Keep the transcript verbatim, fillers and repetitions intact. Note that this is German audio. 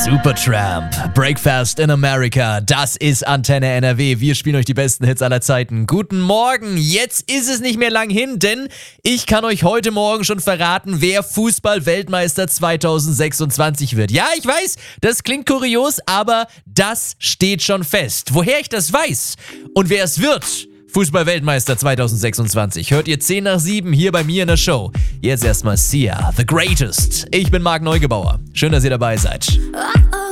Supertramp, Breakfast in America, das ist Antenne N R W. Wir spielen euch die besten Hits aller Zeiten. Guten Morgen, jetzt ist es nicht mehr lang hin, denn ich kann euch heute Morgen schon verraten, wer Fußball-Weltmeister zweitausendsechsundzwanzig wird. Ja, ich weiß, das klingt kurios, aber das steht schon fest. Woher ich das weiß und wer es wird, Fußball-Weltmeister zweitausendsechsundzwanzig, hört ihr zehn nach sieben hier bei mir in der Show. Jetzt erstmal Sia, The Greatest. Ich bin Marc Neugebauer. Schön, dass ihr dabei seid.